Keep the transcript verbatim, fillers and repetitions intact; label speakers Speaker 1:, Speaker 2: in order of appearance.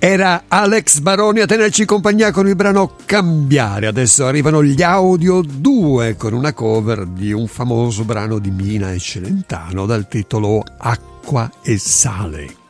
Speaker 1: Era Alex Baroni a tenerci compagnia con il brano Cambiare. Adesso arrivano gli Audio due con una cover di un famoso brano di Mina e Celentano dal titolo Acqua e Sale.